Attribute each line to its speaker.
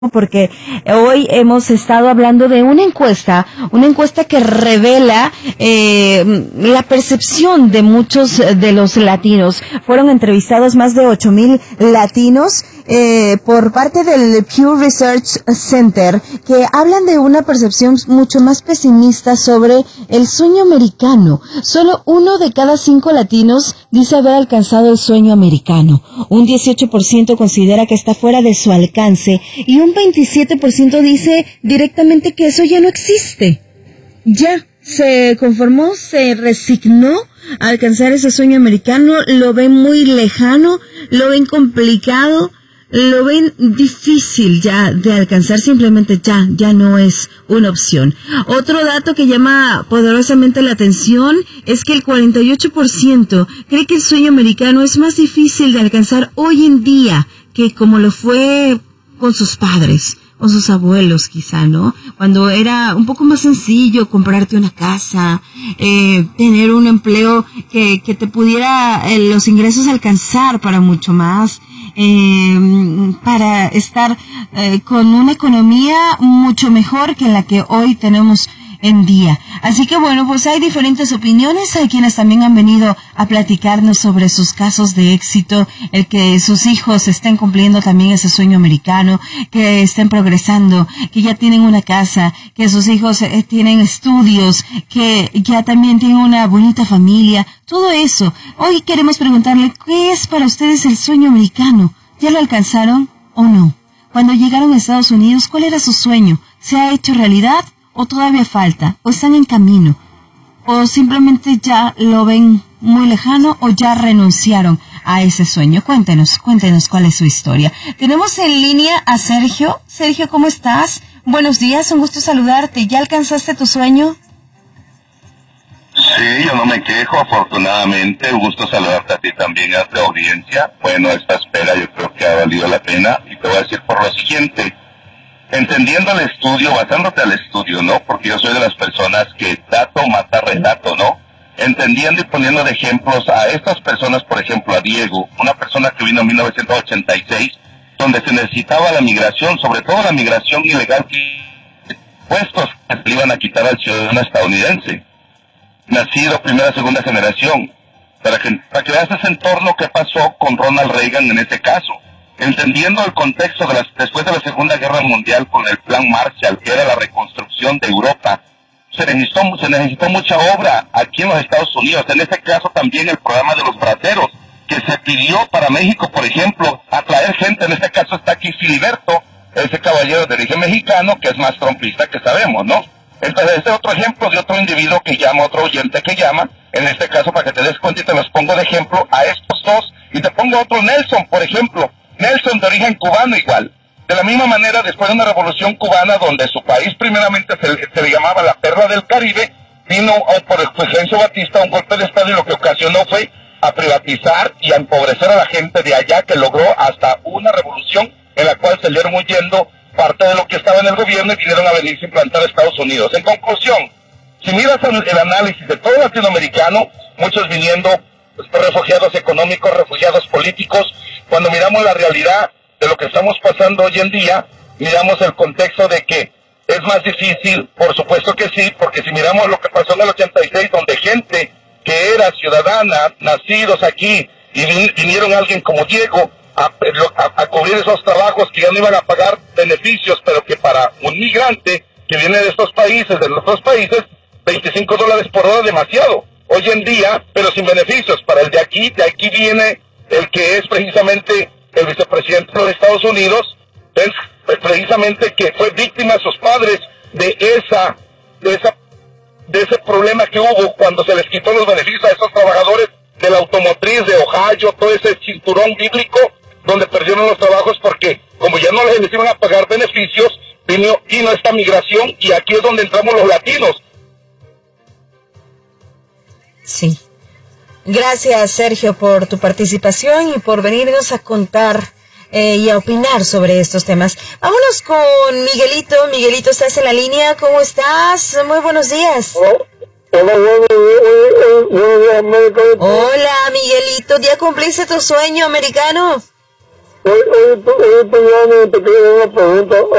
Speaker 1: porque hoy hemos estado hablando de una encuesta que revela la percepción de muchos de los latinos. Fueron entrevistados más de 8,000 latinos por parte del Pew Research Center, que hablan de una percepción mucho más pesimista sobre el sueño americano. Solo 1 de cada 5 latinos dice haber alcanzado el sueño americano. Un 18% considera que está fuera de su alcance y un 27% dice directamente que eso ya no existe. Ya se conformó, se resignó a alcanzar ese sueño americano, lo ven muy lejano, lo ven complicado, lo ven difícil ya de alcanzar, simplemente ya no es una opción. Otro dato que llama poderosamente la atención es que el 48% cree que el sueño americano es más difícil de alcanzar hoy en día que como lo fue con sus padres, con sus abuelos quizá, ¿no? Cuando era un poco más sencillo comprarte una casa, tener un empleo que te pudiera los ingresos alcanzar para mucho más, para estar con una economía mucho mejor que la que hoy tenemos en día. Así que bueno, pues hay diferentes opiniones, hay quienes también han venido a platicarnos sobre sus casos de éxito, el que sus hijos estén cumpliendo también ese sueño americano, que estén progresando, que ya tienen una casa, que sus hijos tienen estudios, que ya también tienen una bonita familia, todo eso. Hoy queremos preguntarle, ¿qué es para ustedes el sueño americano? ¿Ya lo alcanzaron o no? Cuando llegaron a Estados Unidos, ¿cuál era su sueño? ¿Se ha hecho realidad? ¿O todavía falta? ¿O están en camino? ¿O simplemente ya lo ven muy lejano? ¿O ya renunciaron a ese sueño? Cuéntenos cuál es su historia. Tenemos en línea a Sergio. Sergio, ¿cómo estás? Buenos días, un gusto saludarte. ¿Ya alcanzaste tu sueño?
Speaker 2: Sí, yo no me quejo, afortunadamente. Un gusto saludarte a ti también, a tu audiencia. Bueno, esta espera yo creo que ha valido la pena. Y te voy a decir por lo siguiente. Entendiendo el estudio, basándote al estudio, ¿no? Porque yo soy de las personas que dato mata relato, ¿no? Entendiendo y poniendo de ejemplos a estas personas, por ejemplo, a Diego, una persona que vino en 1986, donde se necesitaba la migración, sobre todo la migración ilegal, puestos que le iban a quitar al ciudadano estadounidense, nacido primera, segunda generación, para que veas ese entorno que pasó con Ronald Reagan en ese caso. Entendiendo el contexto después de la Segunda Guerra Mundial con el Plan Marshall, que era la reconstrucción de Europa, se necesitó mucha obra aquí en los Estados Unidos. En este caso también el programa de los braceros, que se pidió para México, por ejemplo, atraer gente. En este caso está aquí Filiberto, ese caballero de origen mexicano, que es más trompista que sabemos, ¿no? Entonces, este es otro ejemplo de otro individuo que llama, otro oyente que llama, en este caso para que te des cuenta y te los pongo de ejemplo a estos dos, y te pongo otro Nelson, por ejemplo. Nelson de origen cubano igual. De la misma manera, después de una revolución cubana donde su país primeramente se le llamaba la perla del Caribe, vino por el Fulgencio Batista un golpe de estado y lo que ocasionó fue a privatizar y a empobrecer a la gente de allá, que logró hasta una revolución en la cual salieron huyendo parte de lo que estaba en el gobierno y vinieron a venirse a implantar a Estados Unidos. En conclusión, si miras el análisis de todo latinoamericano, muchos viniendo refugiados económicos, refugiados políticos, cuando miramos la realidad de lo que estamos pasando hoy en día, miramos el contexto de que es más difícil, por supuesto que sí, porque si miramos lo que pasó en el 86, donde gente que era ciudadana, nacidos aquí, y vinieron alguien como Diego a cubrir esos trabajos que ya no iban a pagar beneficios, pero que para un migrante que viene de estos países, de nuestros países, $25 por hora demasiado. Hoy en día, pero sin beneficios. Para el de aquí viene el que es precisamente el vicepresidente de los Estados Unidos, es precisamente que fue víctima de sus padres de ese problema que hubo cuando se les quitó los beneficios a esos trabajadores de la automotriz de Ohio, todo ese cinturón bíblico donde perdieron los trabajos porque como ya no les iban a pagar beneficios, vino esta migración y aquí es donde entramos los latinos.
Speaker 1: Sí. Gracias, Sergio, por tu participación y por venirnos a contar y a opinar sobre estos temas. Vámonos con Miguelito. Miguelito, ¿estás en la línea? ¿Cómo estás? Muy buenos días. Hola, Miguelito. ¿Ya cumpliste tu sueño americano?
Speaker 3: Oye, Payano, te quiero una pregunta.